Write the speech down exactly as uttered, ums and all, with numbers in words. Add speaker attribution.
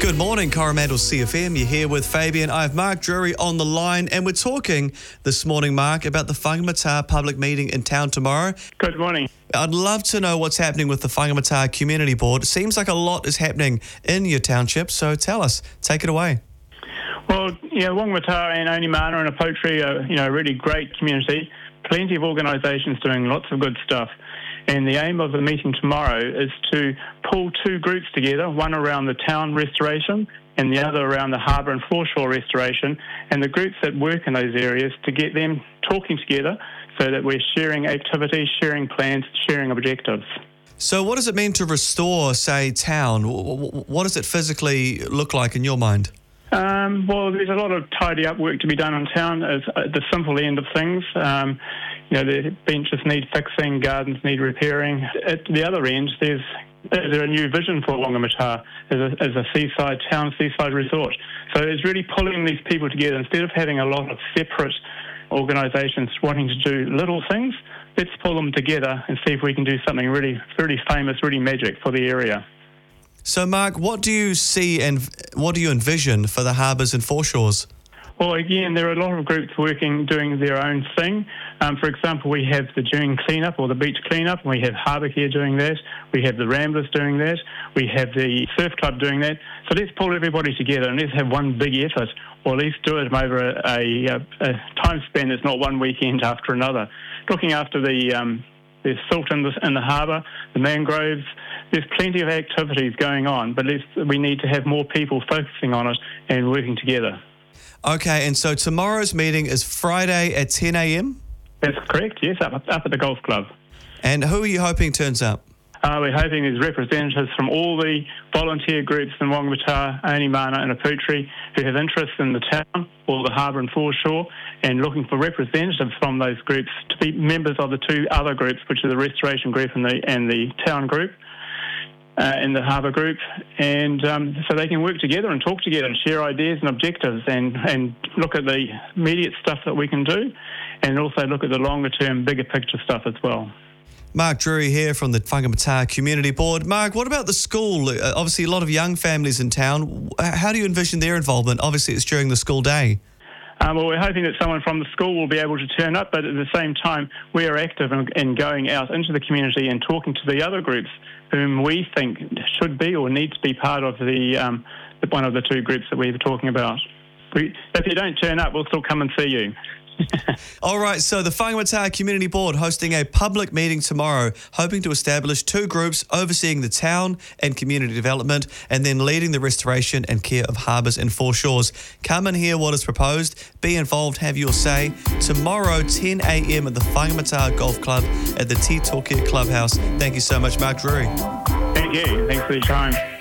Speaker 1: Good morning, Coromandel C F M. You're here with Fabian. I have Mark Drury on the line, and we're talking this morning, Mark, about the Whangamata public meeting in town tomorrow.
Speaker 2: Good morning.
Speaker 1: I'd love to know what's happening with the Whangamata Community Board. It seems like a lot is happening in your township, so tell us. Take it away.
Speaker 2: Well, yeah, Whangamata and Onimana and Apotri are, you know, a really great community. Plenty of organisations doing lots of good stuff. And the aim of the meeting tomorrow is to pull two groups together, one around the town restoration and the other around the harbour and foreshore restoration, and the groups that work in those areas to get them talking together so that we're sharing activities, sharing plans, sharing objectives.
Speaker 1: So what does it mean to restore, say, town? What does it physically look like in your mind?
Speaker 2: Um, well, there's a lot of tidy up work to be done in town at the simple end of things. Um, you know, the benches need fixing, gardens need repairing. At the other end, there's, there's a new vision for Whangamata as a, as a seaside town, seaside resort. So it's really pulling these people together. Instead of having a lot of separate organisations wanting to do little things, let's pull them together and see if we can do something really, really famous, really magic for the area.
Speaker 1: So, Mark, what do you see and what do you envision for the harbours and foreshores?
Speaker 2: Well, again, there are a lot of groups working, doing their own thing. Um, for example, we have the dune cleanup or the beach cleanup, and we have Harbour Care doing that. We have the Ramblers doing that. We have the Surf Club doing that. So let's pull everybody together and let's have one big effort, or at least do it over a, a, a time span that's not one weekend after another. Looking after the um, there's silt in the, in the harbour, the mangroves. There's plenty of activities going on, but let's, we need to have more people focusing on it and working together.
Speaker 1: Okay, and so tomorrow's meeting is Friday at ten a.m?
Speaker 2: That's correct, yes, up, up at the golf club.
Speaker 1: And who are you hoping turns up?
Speaker 2: Uh, we're hoping there's representatives from all the volunteer groups in Whangamata, Onimana and Apotri who have interest in the town or the harbour and foreshore, and looking for representatives from those groups to be members of the two other groups, which are the restoration group and the, and the town group. Uh, in the harbour group, and um, so they can work together and talk together and share ideas and objectives and, and look at the immediate stuff that we can do and also look at the longer term, bigger picture stuff as well.
Speaker 1: Mark Drury here from the Whangamata Community Board. Mark, what about the school? Uh, obviously a lot of young families in town. How do you envision their involvement? Obviously it's during the school day.
Speaker 2: Um, well, we're hoping that someone from the school will be able to turn up, but at the same time, we are active in, in going out into the community and talking to the other groups whom we think should be or need to be part of the, um, the one of the two groups that we were talking about. We, if you don't turn up, we'll still come and see you.
Speaker 1: All right, so the Whangamata Community Board hosting a public meeting tomorrow, hoping to establish two groups overseeing the town and community development and then leading the restoration and care of harbours and foreshores. Come and hear what is proposed, be involved, have your say. Tomorrow, ten a.m. at the Whangamata Golf Club at the Te Toke Clubhouse. Thank you so much, Mark Drury.
Speaker 2: Thank you. Thanks for your time.